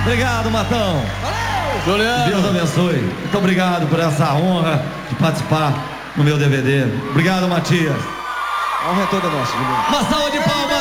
Obrigado, Matão. Valeu! Juliano. Deus abençoe. Muito obrigado por essa honra de participar no meu DVD. Obrigado, Matias. A honra é toda nossa, Juliano. Uma salva de palmas.